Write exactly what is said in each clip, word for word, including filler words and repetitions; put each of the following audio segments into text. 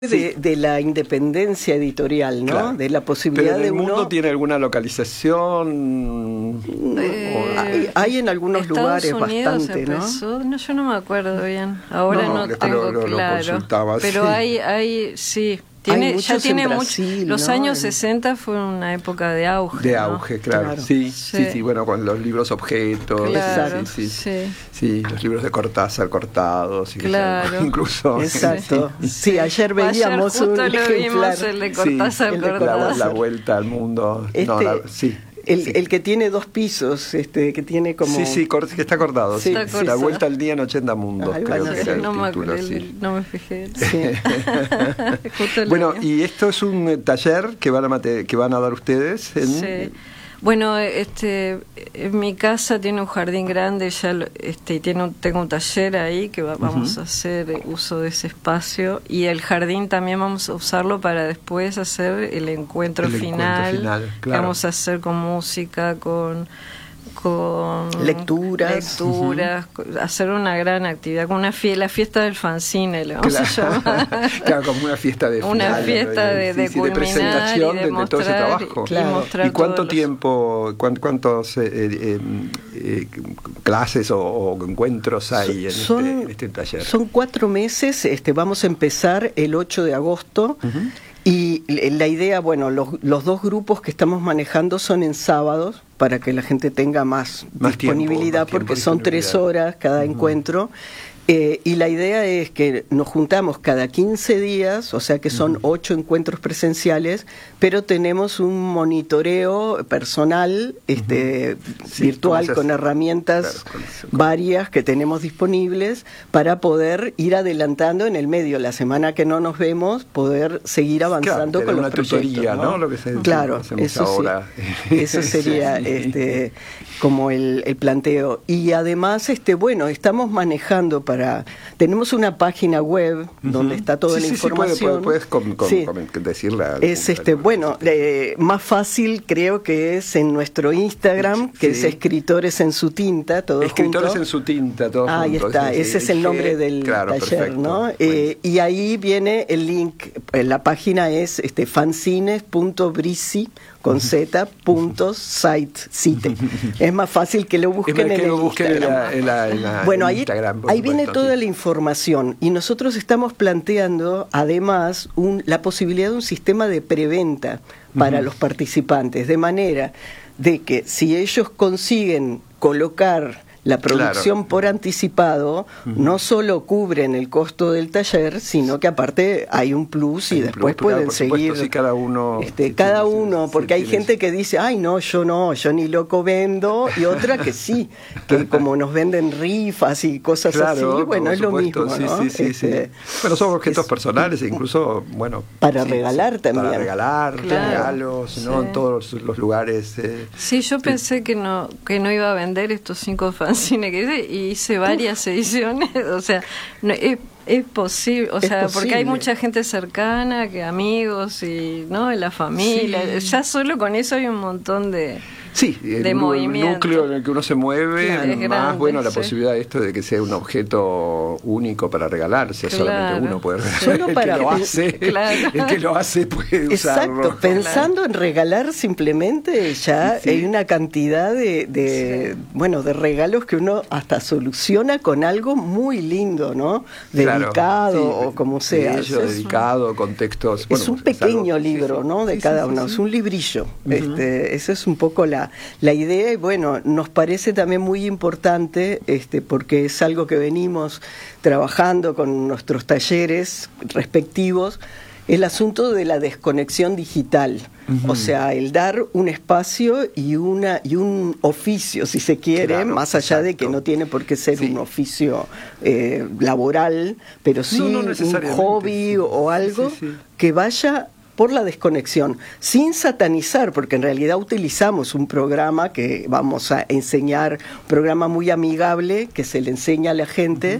De, de la independencia editorial, ¿no? Claro. De la posibilidad Pero de el uno... mundo tiene alguna localización. Eh, hay, hay en algunos Estados lugares Unidos bastante, empezó, ¿no? No, yo no me acuerdo bien. Ahora No, no, después tengo lo- lo- lo claro. consultaba, Pero sí. hay, hay, sí. Tiene, Hay ya muchos tiene en mucho. Brasil, Los ¿no? años En- sesenta fue una época de auge. De ¿no? auge, claro. Claro. Sí, Sí. sí, sí, bueno, con los libros objetos. Claro, sí, sí, sí. sí, los libros de Cortázar cortados. Y que Claro. son- incluso. Exacto. Sí, ayer veíamos Ayer justo un lo ejemplar. vimos, el de Sí, Cortázar el de la, Cortázar. la vuelta al mundo. Este, no, la- sí. El, sí. el que tiene dos pisos, este, que tiene como... Sí, sí, cor- que está acordado. Sí, Sí, Está La acordado. vuelta al día en ochenta mundos, Ay, creo bueno, que era el no, me, título. el- Sí. no me fijé. Sí. Justo lo Bueno, vi. y esto es un eh, taller que van a mate- que van a dar ustedes en Sí. Bueno, este, en mi casa tiene un jardín grande, ya lo- este, y tiene un, tengo un taller ahí que va- vamos Ujú. a hacer uso de ese espacio, y el jardín también vamos a usarlo para después hacer el encuentro El encuentro final, final, que claro. vamos a hacer con música, con con Lecturas. lecturas, co- hacer una gran actividad, con una fie la fiesta del fanzine le vamos Claro. a llamar. Claro, como una fiesta de Una final, fiesta ¿no? de- Sí, de sí, de culminar presentación y de de, de todo ese mostrar trabajo. y Claro. mostrar ¿Y cuánto todos los- tiempo, cuán- cuántos eh, eh, eh, clases o, o encuentros hay en, Son- este, en este taller? Son cuatro meses, este, vamos a empezar el ocho de agosto. Ujú. Y la idea, bueno, los, los dos grupos que estamos manejando son en sábados para que la gente tenga más, Más tiempo, disponibilidad, más tiempo, porque son tres disponibilidad. horas cada encuentro. Eh, y la idea es que nos juntamos cada quince días, o sea que son ocho encuentros presenciales, pero tenemos un monitoreo personal, este, Sí, virtual, con esas- con herramientas claro, con eso, con- varias que tenemos disponibles para poder ir adelantando en el medio. La semana que no nos vemos, poder seguir avanzando Claro, con una los proyectos, tutoría, ¿no? ¿no? Lo que se- claro, hacemos eso ahora. sí. Eso sería Sí. este como el, el planteo. Y además, este bueno, estamos manejando para... Tenemos una página web donde está toda Sí, la sí, sí, puede- información. puede- puedes com- com- Sí. com- decirla. Es este bueno, eh, más fácil creo que es en nuestro Instagram, que Sí. es Escritores en su tinta, todo Escritores junto. en su tinta, todos Ah, ahí juntos, está, sí, sí. ese es el nombre Que- del claro, taller, perfecto. ¿no? Eh, y ahí viene el link, eh, la página es este fanzines punto brisi con z punto site site. Es más fácil que lo busquen Es más, en que el lo busquen en Instagram. la- en la- en la- Bueno, en ahí, Instagram, por ahí viene supuesto, toda sí. la información y nosotros estamos planteando además un, la posibilidad de un sistema de preventa para Ujú. los participantes, de manera de que si ellos consiguen colocar la producción Claro. por anticipado, no solo cubren el costo del taller, sino que aparte hay un plus y Hay un después plus, claro, pueden por supuesto, seguir. sí, cada uno- este, sí, cada sí, sí, uno, sí, porque hay tiene gente eso. que dice, ay no, yo no, yo ni loco vendo, y otra que sí, que como nos venden rifas y cosas Claro, así, bueno, por es lo supuesto, mismo, sí, ¿no? sí, sí, Este, sí. Bueno, son objetos es- personales e incluso, bueno... Para sí, regalar sí, también. Para regalar, Claro, regalos, ¿no? sí. En todos los lugares. eh. Sí, yo pensé que no que no iba a vender estos cinco fanzines que hice, y hice varias ediciones, o sea, no, es, es posible, o Es sea, porque hay posible. mucha gente cercana, que amigos y no, en la familia, Sí. ya solo con eso hay un montón de Sí, el, de nu- movimiento. núcleo en el que uno se mueve, Claro, es más grande, bueno la sí. posibilidad de esto de que sea un objeto único para regalarse, Claro, solamente uno puede regalar. Solo el para- que lo hace, Claro. el que lo hace puede usarlo. Exacto, pensando en regalar simplemente ya Sí, sí. hay una cantidad de, de Sí. bueno, de regalos que uno hasta soluciona con algo muy lindo, ¿no? Claro, Dedicado sí, o como sea. bello, Es- dedicado, con textos. Es bueno, un pequeño algo- libro, sí, sí. ¿no? De Sí, sí, cada sí, uno, sí. es un librillo. Este, esa es un poco la, la idea y bueno, nos parece también muy importante este, porque es algo que venimos trabajando con nuestros talleres respectivos, el asunto de la desconexión digital. Ujú. O sea, el dar un espacio y una y un oficio, si se quiere, Claro, más allá de que exacto. no tiene por qué ser Sí. un oficio eh, laboral, pero sí No, no un necesariamente, hobby sí. o algo Sí, sí. que vaya por la desconexión, sin satanizar, porque en realidad utilizamos un programa que vamos a enseñar, un programa muy amigable que se le enseña a la gente,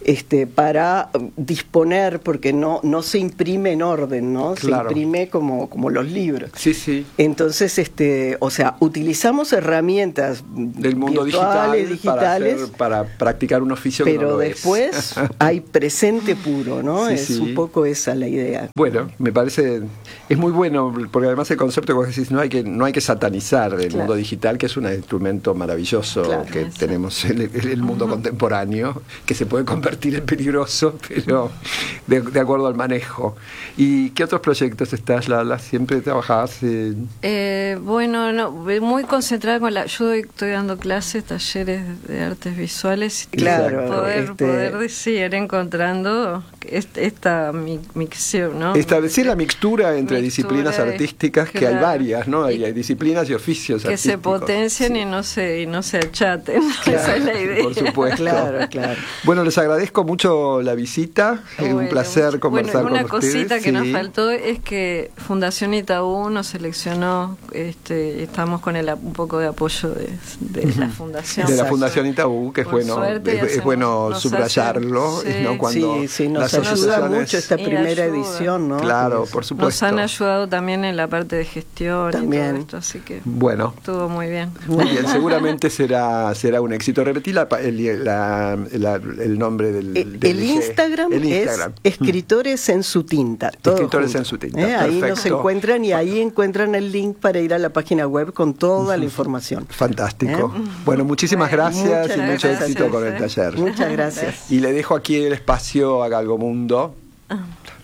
este, para disponer, porque no, no se imprime en orden, ¿no? Claro. Se imprime como, como los libros. Sí, sí. Entonces, este, o sea, utilizamos herramientas Del mundo virtuales, digital digitales, para, hacer, para practicar un oficio que pero no lo después es. hay presente puro, ¿no? Sí, es sí. un poco esa la idea. Bueno, me parece, es muy bueno, porque además el concepto que vos decís, no hay que, no hay que satanizar el Claro. mundo digital, que es un instrumento maravilloso Claro, que exacto. tenemos en el, en el mundo uh-huh. contemporáneo, que se puede convertir en peligroso, pero de, de acuerdo al manejo. ¿Y qué otros proyectos estás, Lala? ¿Siempre trabajás en...? Eh, bueno, no, muy concentrada con la... Yo doy, estoy dando clases, talleres de artes visuales. Y Claro, poder, este... poder decir, ir encontrando esta mi, micción, ¿no? Establecer la mixtura entre Mixtura disciplinas y- artísticas, que hay claro. varias, ¿no? Hay, Y- hay disciplinas y oficios Que artísticos. se potencien Sí. y no se y no se achaten. Claro, Esa es la idea. Por supuesto. Claro, claro. Bueno, les agradezco mucho la visita. Es un Bueno, placer mucho- conversar bueno, una con ustedes. cosita que nos Sí. faltó es que Fundación Itaú nos seleccionó, este, estamos con el, un poco de apoyo de, de la fundación. De la Exacto. Fundación Itaú, que es Por bueno, suerte, es, es hacemos- bueno nos subrayarlo, hacen- ¿no? sí. Cuando Sí, sí, nos las ayuda asociaciones- mucho esta Y primera ayuda. edición, ¿no? Claro, Que es- por supuesto. Nos han ayudado también en la parte de gestión También. y todo esto, así que Bueno, estuvo muy bien. muy bien, seguramente será será un éxito. Repetí la, pa- el, la- la- el nombre del, El, del el I G. Instagram El Instagram. es Escritores en su tinta. todo Escritores junto. en su tinta, ¿Eh? Ahí nos perfecto. encuentran y ahí encuentran el link para ir a la página web con toda la información. Fantástico. ¿Eh? Bueno, muchísimas Bueno, gracias muchas y mucho gracias, éxito con el ¿eh? taller. Muchas gracias. Y le dejo aquí el espacio a Galgomundo.